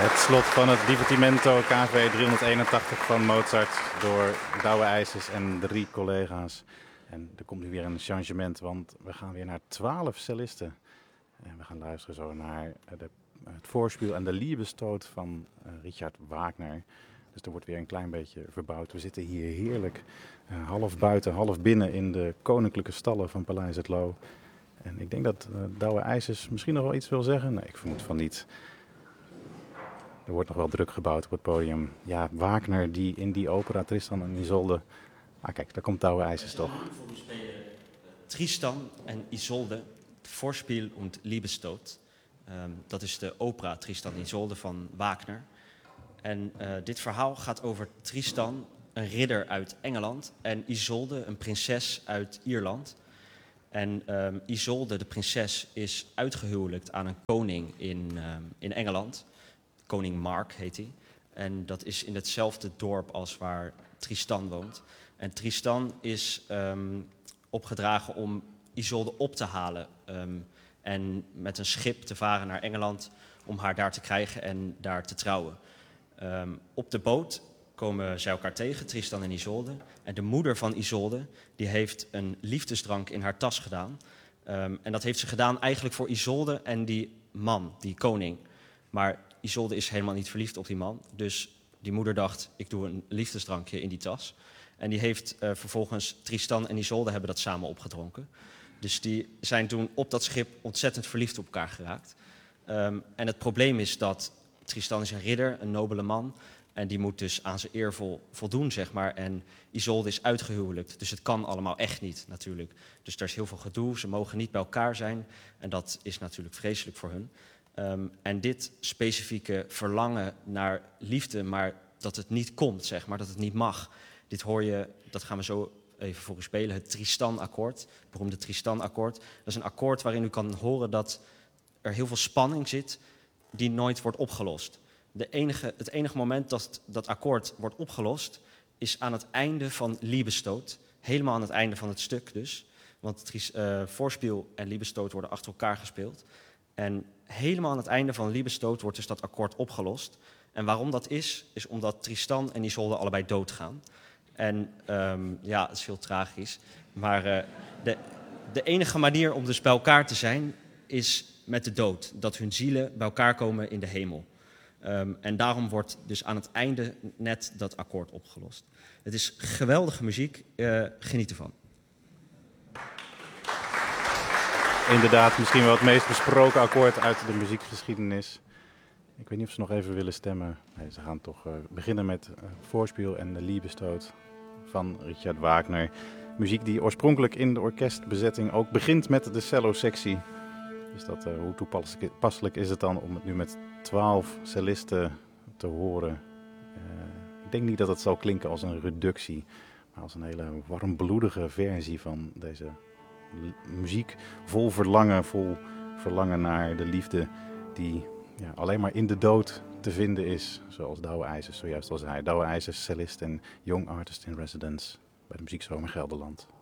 Het slot van het Divertimento KV 381 van Mozart door Douwe IJsers en 3 collega's. En er komt nu weer een changement, want we gaan weer naar 12 cellisten. En we gaan luisteren zo naar het voorspiel en de Liebestod van Richard Wagner. Dus er wordt weer een klein beetje verbouwd. We zitten hier heerlijk, half buiten, half binnen in de koninklijke stallen van Paleis Het Loo. En ik denk dat Douwe IJsers misschien nog wel iets wil zeggen. Nee, ik vermoed van niet. Er wordt nog wel druk gebouwd op het podium. Ja, Wagner die in die opera Tristan en Isolde... Ah kijk, daar komt Douwe IJsers toch. We spelen Tristan en Isolde, Vorspiel und Liebestod. Dat is de opera Tristan en Isolde van Wagner. En dit verhaal gaat over Tristan, een ridder uit Engeland, en Isolde, een prinses uit Ierland. En Isolde, de prinses, is uitgehuwelijkt aan een koning in Engeland. Koning Mark heet hij. En dat is in hetzelfde dorp als waar Tristan woont. En Tristan is opgedragen om Isolde op te halen. En met een schip te varen naar Engeland om haar daar te krijgen en daar te trouwen. Op de boot komen zij elkaar tegen, Tristan en Isolde. En de moeder van Isolde die heeft een liefdesdrank in haar tas gedaan. En dat heeft ze gedaan eigenlijk voor Isolde en die man, die koning. Maar Isolde is helemaal niet verliefd op die man. Dus die moeder dacht, ik doe een liefdesdrankje in die tas. En die heeft vervolgens, Tristan en Isolde hebben dat samen opgedronken. Dus die zijn toen op dat schip ontzettend verliefd op elkaar geraakt. En het probleem is dat Tristan is een ridder, een nobele man. En die moet dus aan zijn eer voldoen, zeg maar. En Isolde is uitgehuwelijkt, dus het kan allemaal echt niet natuurlijk. Dus er is heel veel gedoe, ze mogen niet bij elkaar zijn. En dat is natuurlijk vreselijk voor hun. En dit specifieke verlangen naar liefde, maar dat het niet komt, zeg maar, dat het niet mag. Dit hoor je, dat gaan we zo even voor u spelen, het Tristan-akkoord, het beroemde Tristan-akkoord. Dat is een akkoord waarin u kan horen dat er heel veel spanning zit die nooit wordt opgelost. Het enige moment dat dat akkoord wordt opgelost is aan het einde van Liebestod. Helemaal aan het einde van het stuk dus. Want Vorspiel en Liebestod worden achter elkaar gespeeld. En helemaal aan het einde van Liebestod wordt dus dat akkoord opgelost. En waarom dat is omdat Tristan en Isolde allebei doodgaan. En ja, het is heel tragisch. Maar de enige manier om dus bij elkaar te zijn is met de dood. Dat hun zielen bij elkaar komen in de hemel. En daarom wordt dus aan het einde net dat akkoord opgelost. Het is geweldige muziek, geniet ervan. Inderdaad, misschien wel het meest besproken akkoord uit de muziekgeschiedenis. Ik weet niet of ze nog even willen stemmen. Nee, ze gaan toch beginnen met Voorspiel en de Liebestod van Richard Wagner. Muziek die oorspronkelijk in de orkestbezetting ook begint met de cello-sectie. Dus hoe toepasselijk is het dan om het nu met 12 cellisten te horen? Ik denk niet dat het zal klinken als een reductie, maar als een hele warmbloedige versie van deze muziek. Vol verlangen naar de liefde die alleen maar in de dood te vinden is. Zoals Douwe IJsers zojuist al zei. Douwe IJsers, cellist en young artist in residence bij de Muziekzomer Gelderland.